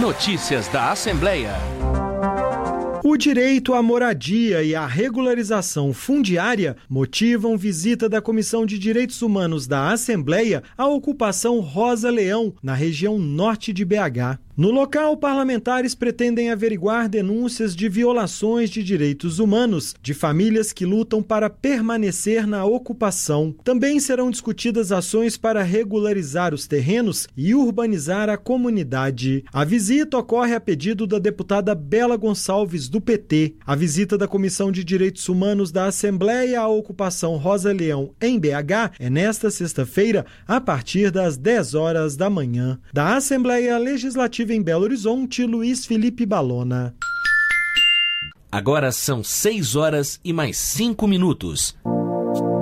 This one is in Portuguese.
Notícias da Assembleia. O direito à moradia e à regularização fundiária motivam visita da Comissão de Direitos Humanos da Assembleia à ocupação Rosa Leão, na região norte de BH. No local, parlamentares pretendem averiguar denúncias de violações de direitos humanos de famílias que lutam para permanecer na ocupação. Também serão discutidas ações para regularizar os terrenos e urbanizar a comunidade. A visita ocorre a pedido da deputada Bela Gonçalves, do PT. A visita da Comissão de Direitos Humanos da Assembleia à ocupação Rosa Leão, em BH, é nesta sexta-feira, a partir das 10 horas da manhã. Da Assembleia Legislativa em Belo Horizonte, Luiz Felipe Balona. Agora são 6 horas e mais 5 minutos.